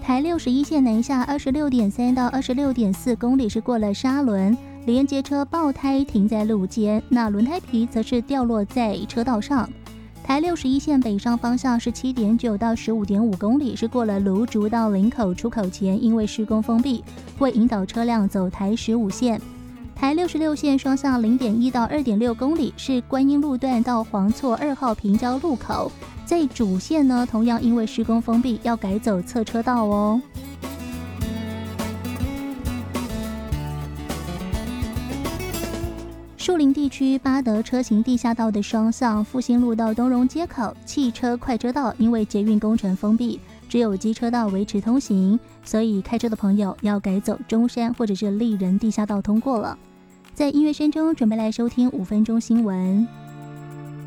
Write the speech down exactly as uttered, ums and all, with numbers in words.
台六十一线南下二十六点三到二十六点四公里是过了沙轮，连接车爆胎停在路肩，那轮胎皮则是掉落在车道上。台六十一线北上方向是七点九到十五点五公里，是过了芦竹到林口出口前，因为施工封闭，会引导车辆走台十五线。台六十六线双向零点一到二点六公里，是观音路段到黄厝二号平交路口。在主线呢，同样因为施工封闭，要改走侧车道哦。树林地区八德车行地下道的双向复兴路到东荣街口汽车快车道，因为捷运工程封闭，只有机车道维持通行，所以开车的朋友要改走中山或者是立人地下道通过了。在音乐声中，准备来收听五分钟新闻。